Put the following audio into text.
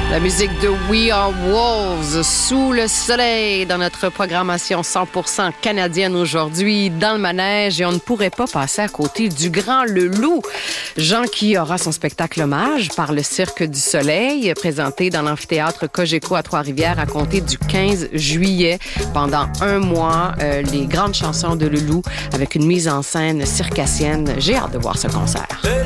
La musique de We Are Wolves, Sous le soleil, dans notre programmation 100% canadienne aujourd'hui, dans le manège. Et on ne pourrait pas passer à côté du grand Le Loup. Jean qui aura son spectacle hommage par le Cirque du Soleil, présenté dans l'amphithéâtre Cogeco à Trois-Rivières à compter du 15 juillet. Pendant un mois, les grandes chansons de Le Loup avec une mise en scène circassienne. J'ai hâte de voir ce concert.